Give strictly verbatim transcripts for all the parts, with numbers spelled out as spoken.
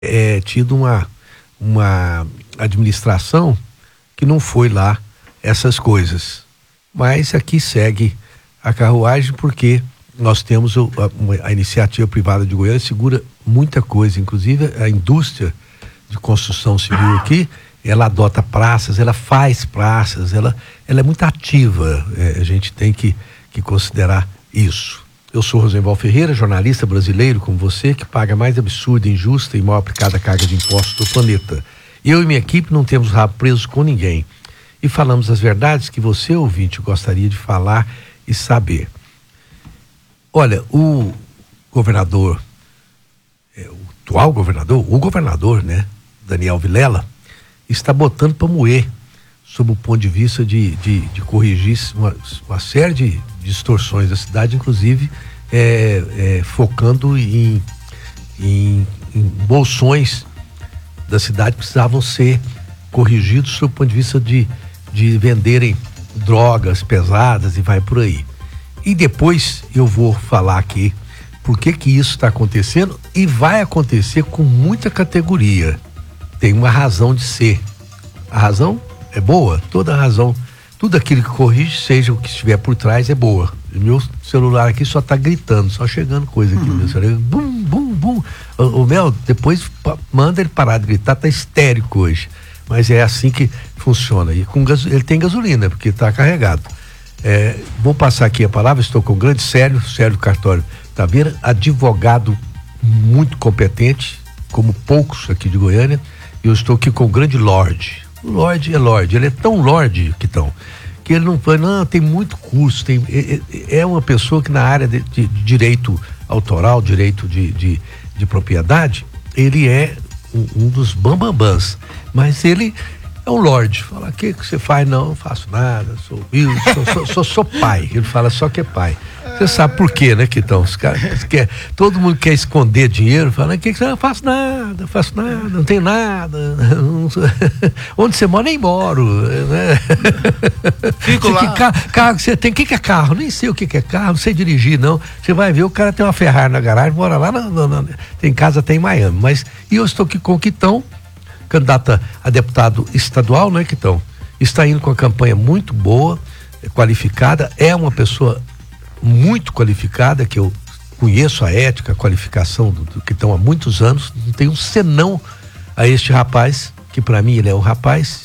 é, tido uma, uma administração que não foi lá essas coisas. Mas aqui segue a carruagem, porque nós temos o, a, a iniciativa privada de Goiânia, segura muita coisa, inclusive a indústria de construção civil aqui, ela adota praças, ela faz praças, ela, ela é muito ativa, é, a gente tem que, que considerar isso. Eu sou Rosenval Ferreira, jornalista brasileiro como você, que paga a mais absurda, injusta e mal aplicada carga de impostos do planeta. Eu e minha equipe não temos rabo preso com ninguém. E falamos as verdades que você, ouvinte, gostaria de falar e saber. Olha, o governador, é, o atual governador, o governador, né, Daniel Vilela, está botando para moer, sob o ponto de vista de, de, de corrigir uma, uma série de distorções da cidade, inclusive é, é, focando em, em, em bolsões da cidade que precisavam ser corrigidos sob o ponto de vista de, de venderem drogas pesadas e vai por aí. E depois eu vou falar aqui por que que isso está acontecendo e vai acontecer com muita categoria. Tem uma razão de ser. A razão é boa, toda a razão, tudo aquilo que corrige, seja o que estiver por trás, é boa. O meu celular aqui só está gritando, só chegando coisa aqui. Uhum. Meu celular, bum, bum, bum. O, o Mel, depois manda ele parar de gritar, tá histérico hoje. Mas é assim que funciona. E com gaso, ele tem gasolina, porque está carregado. É, vou passar aqui a palavra, estou com o grande Célio, Célio Cartório Taveira, advogado muito competente, como poucos aqui de Goiânia. Eu estou aqui com o grande Lorde. O Lorde é Lorde, ele é tão Lorde, Quitão, que ele não foi, não, tem muito curso, tem, é, é uma pessoa que na área de, de, de direito autoral, direito de, de, de propriedade, ele é um, um dos bambambãs, mas ele é um Lorde. Fala, o que que você faz? Não, não faço nada, sou humilde, sou, sou, sou, sou pai. Ele fala só que é pai. Você sabe por quê, né, Quitão? Os caras quer, todo mundo quer esconder dinheiro, fala, que que você não faço nada, não faço nada, não tenho nada. Não sou... Onde você mora, nem moro, né? Fico lá. Que carro, carro que você tem, o que que é carro? Nem sei o que que é carro, não sei dirigir, não. Você vai ver, o cara tem uma Ferrari na garagem, mora lá, na, na, na, tem casa até em Miami. Mas, e eu estou aqui com o Quitão, candidata a deputado estadual, né, Quitão? Está indo com uma campanha muito boa, qualificada, é uma pessoa muito qualificada, que eu conheço a ética, a qualificação do, do Quitão há muitos anos, não tem um senão a este rapaz, que para mim ele é um rapaz,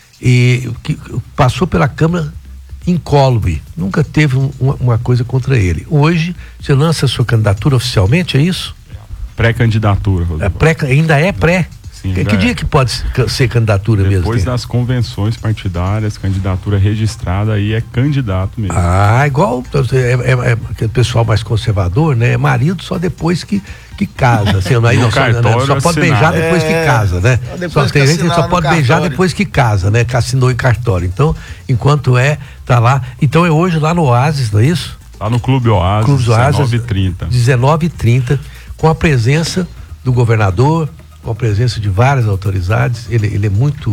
e que passou pela Câmara incólume, nunca teve um, uma, uma coisa contra ele. Hoje, você lança a sua candidatura oficialmente, é isso? Pré-candidatura. É pré, ainda é pré? Sim, que, que dia que pode ser candidatura depois mesmo? Depois das convenções partidárias, candidatura registrada, aí é candidato mesmo. Ah, igual é, é, é, o pessoal mais conservador, né? É marido só depois que, que casa. Assim, aí não, só, né? Só pode beijar depois é, que casa, né? Só tem gente que só pode cartório. beijar depois que casa, né? Que assinou em cartório. Então, enquanto é, tá lá. Então é hoje lá no Oasis, não é isso? Lá no Clube Oasis, Clube Oasis dezenove e trinta. dezenove e trinta, com a presença do governador, com a presença de várias autoridades. Ele, ele é muito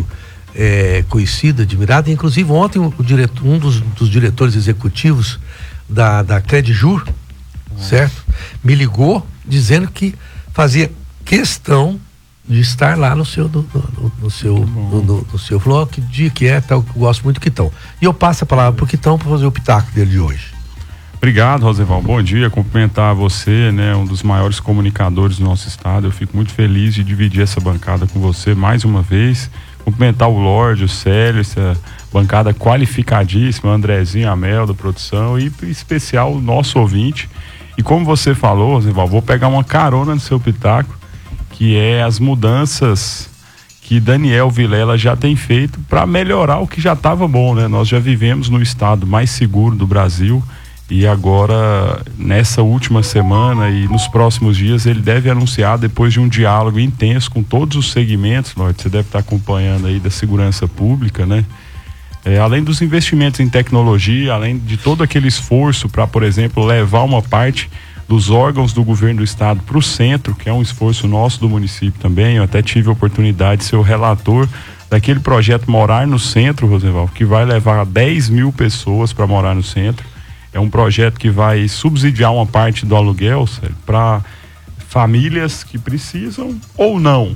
é, conhecido, admirado. Inclusive ontem o diretor, um dos, dos diretores executivos da, da Credjur, uhum. certo? Me ligou dizendo que fazia questão de estar lá no seu no, no, no seu no, no, no seu falou, que dia que é, tal, que eu gosto muito do Quitão. E eu passo a palavra pro Quitão para fazer o pitaco dele de hoje. Obrigado, Rosenval. Bom dia, cumprimentar você, né, um dos maiores comunicadores do nosso estado. Eu fico muito feliz de dividir essa bancada com você mais uma vez. Cumprimentar o Lorde, o Célio, essa bancada qualificadíssima, Andrezinho, a Mel da produção e em especial o nosso ouvinte. E como você falou, Rosenval, vou pegar uma carona no seu pitaco, que é as mudanças que Daniel Vilela já tem feito para melhorar o que já estava bom, né? Nós já vivemos no estado mais seguro do Brasil. E agora, nessa última semana e nos próximos dias, ele deve anunciar, depois de um diálogo intenso com todos os segmentos, Lorde, você deve estar acompanhando aí da segurança pública, né? É, além dos investimentos em tecnologia, além de todo aquele esforço para, por exemplo, levar uma parte dos órgãos do governo do estado para o centro, que é um esforço nosso do município também. Eu até tive a oportunidade de ser o relator daquele projeto Morar no Centro, Rosenval, que vai levar dez mil pessoas para morar no centro. É um projeto que vai subsidiar uma parte do aluguel para famílias que precisam ou não.